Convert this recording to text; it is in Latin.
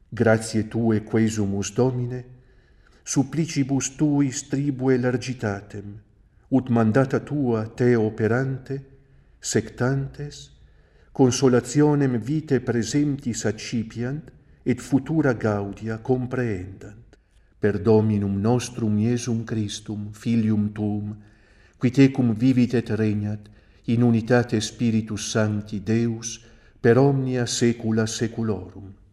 Gratiae Tue quesumus, Domine, supplicibus Tuis tribue largitatem, ut mandata Tua Te operante, sectantes, consolationem vitae presemptis accipiant, et futura gaudia comprehendant. Per Dominum nostrum Iesum Christum, Filium Tuum, qui Tecum vivit et regnat, in unitate Spiritus Sancti Deus, per omnia saecula saeculorum.